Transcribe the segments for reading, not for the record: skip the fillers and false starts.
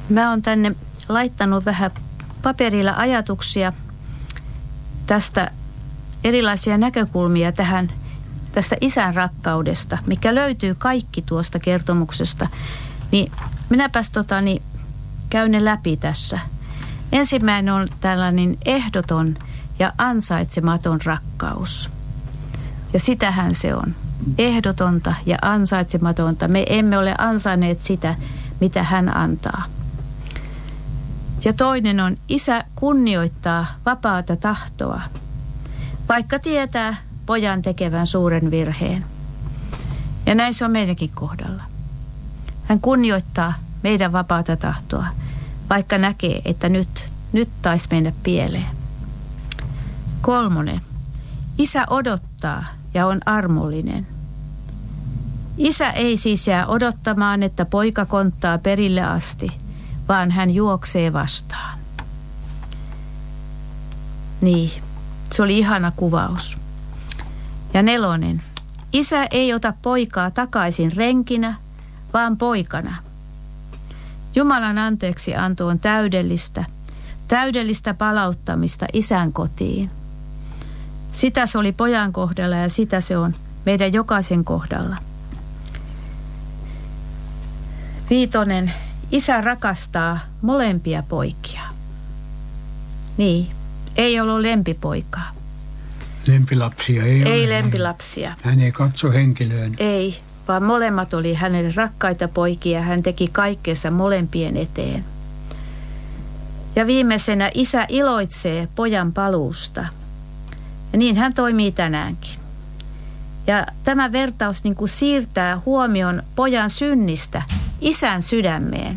Mä oon tänne laittanut vähän paperilla ajatuksia tästä, erilaisia näkökulmia tästä isän rakkaudesta, mikä löytyy kaikki tuosta kertomuksesta. Niin minäpäs käyn ne läpi tässä. Ensimmäinen on tällainen ehdoton ja ansaitsematon rakkaus. Ja sitähän se on. Ehdotonta ja ansaitsematonta. Me emme ole ansainneet sitä, mitä hän antaa. Ja toinen on, isä kunnioittaa vapaata tahtoa, vaikka tietää pojan tekevän suuren virheen. Ja näin se on meidänkin kohdalla. Hän kunnioittaa meidän vapaata tahtoa, vaikka näkee, että nyt taisi mennä pieleen. 3. Isä odottaa ja on armollinen. Isä ei siis jää odottamaan, että poika konttaa perille asti, vaan hän juoksee vastaan. Niin, se oli ihana kuvaus. Ja 4. Isä ei ota poikaa takaisin renkinä, vaan poikana. Jumalan anteeksianto on täydellistä palauttamista isän kotiin. Sitä se oli pojan kohdalla ja sitä se on meidän jokaisen kohdalla. 5. Isä rakastaa molempia poikia. Niin, ei ollut lempipoikaa. Lempilapsia ei ole. Ei lempilapsia. Hän ei katso henkilöön. Ei, vaan molemmat oli hänelle rakkaita poikia. Hän teki kaikkensa molempien eteen. Ja viimeisenä isä iloitsee pojan paluusta. Ja niin hän toimii tänäänkin. Ja tämä vertaus niin kuin siirtää huomion pojan synnistä isän sydämeen.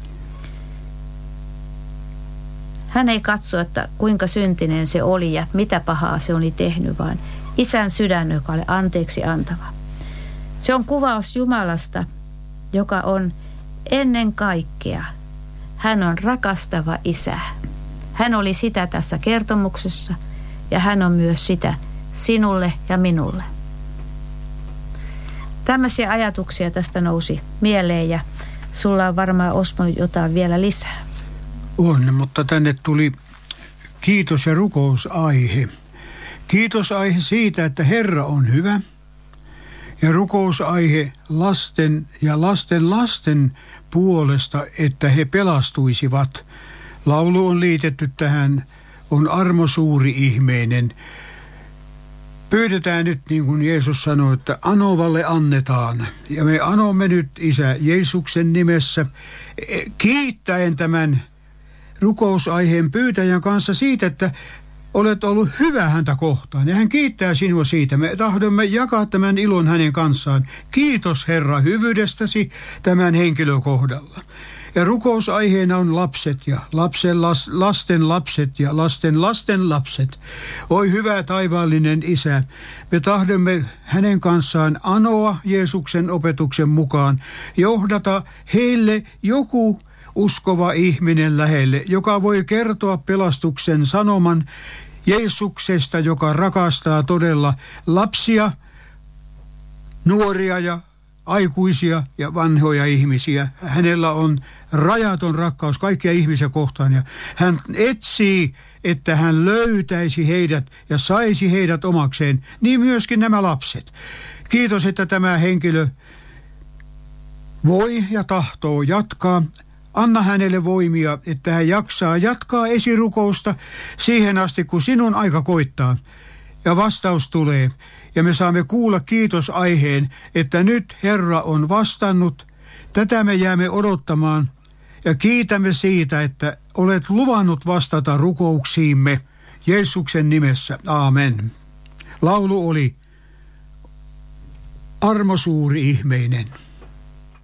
Hän ei katso, että kuinka syntinen se oli ja mitä pahaa se oli tehnyt, vaan isän sydän, joka oli anteeksi antava. Se on kuvaus Jumalasta, joka on ennen kaikkea. Hän on rakastava isä. Hän oli sitä tässä kertomuksessa ja hän on myös sitä sinulle ja minulle. Tämmöisiä ajatuksia tästä nousi mieleen ja sulla on varmaan, Osmo, jotain vielä lisää. On, mutta tänne tuli kiitos- ja rukousaihe. Kiitosaihe siitä, että Herra on hyvä. Ja rukousaihe lasten ja lasten puolesta, että he pelastuisivat. Laulu on liitetty tähän, on armo suuri ihmeinen. Pyydetään nyt, niin kuin Jeesus sanoi, että anovalle annetaan. Ja me anomme nyt Isä Jeesuksen nimessä, kiittäen tämän rukousaiheen pyytäjän kanssa siitä, että olet ollut hyvä häntä kohtaan. Ja hän kiittää sinua siitä. Me tahdomme jakaa tämän ilon hänen kanssaan. Kiitos Herra hyvyydestäsi tämän henkilön kohdalla. Ja rukousaiheena on lapset ja lasten lapset ja lasten lapset. Oi hyvä taivaallinen Isä, me tahdomme hänen kanssaan anoa Jeesuksen opetuksen mukaan, johdata heille joku uskova ihminen lähelle, joka voi kertoa pelastuksen sanoman Jeesuksesta, joka rakastaa todella lapsia, nuoria ja aikuisia ja vanhoja ihmisiä. Hänellä on rajaton rakkaus kaikkia ihmisiä kohtaan ja hän etsii, että hän löytäisi heidät ja saisi heidät omakseen, niin myöskin nämä lapset. Kiitos, että tämä henkilö voi ja tahtoo jatkaa. Anna hänelle voimia, että hän jaksaa jatkaa esirukousta siihen asti, kun sinun aika koittaa ja vastaus tulee. Ja me saamme kuulla kiitosaiheen, että nyt Herra on vastannut. Tätä me jäämme odottamaan ja kiitämme siitä, että olet luvannut vastata rukouksiimme Jeesuksen nimessä. Aamen. Laulu oli armo suuri ihmeinen.